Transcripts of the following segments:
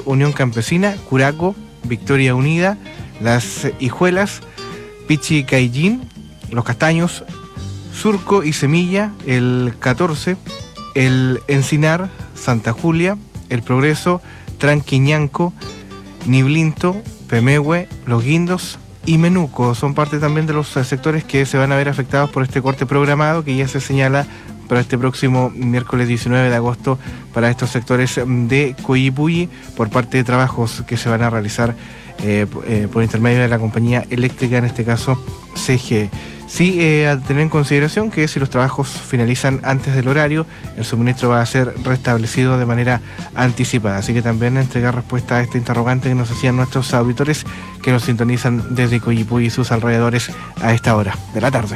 Unión Campesina, Curaco, Victoria Unida, Las Hijuelas, Pichicayín, Los Castaños, Surco y Semilla, el 14, el Encinar, Santa Julia, el Progreso, Tranquiñanco, Niblinto, Pemehue, Los Guindos y Menuco. Son parte también de los sectores que se van a ver afectados por este corte programado que ya se señala para este próximo miércoles 19 de agosto para estos sectores de Coyipulli por parte de trabajos que se van a realizar por intermedio de la compañía eléctrica, en este caso CGE. Sí, a tener en consideración que si los trabajos finalizan antes del horario, el suministro va a ser restablecido de manera anticipada. Así que también entregar respuesta a este interrogante que nos hacían nuestros auditores que nos sintonizan desde Coyipulli y sus alrededores a esta hora de la tarde.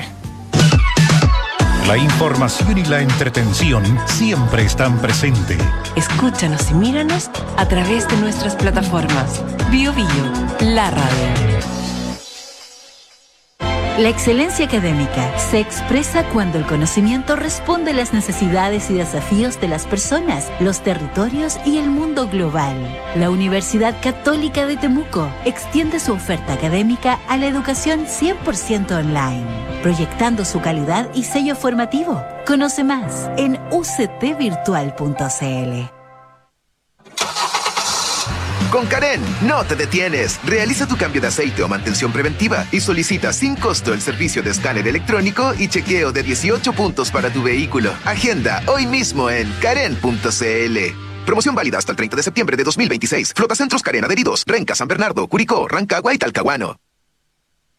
La información y la entretención siempre están presentes. Escúchanos y míranos a través de nuestras plataformas. Bio Bio, la radio. La excelencia académica se expresa cuando el conocimiento responde a las necesidades y desafíos de las personas, los territorios y el mundo global. La Universidad Católica de Temuco extiende su oferta académica a la educación 100% online, proyectando su calidad y sello formativo. Conoce más en uctvirtual.cl. Con Karen, no te detienes. Realiza tu cambio de aceite o mantención preventiva y solicita sin costo el servicio de escáner electrónico y chequeo de 18 puntos para tu vehículo. Agenda hoy mismo en karen.cl. Promoción válida hasta el 30 de septiembre de 2026. Flotacentros Karen adheridos. Renca, San Bernardo, Curicó, Rancagua y Talcahuano.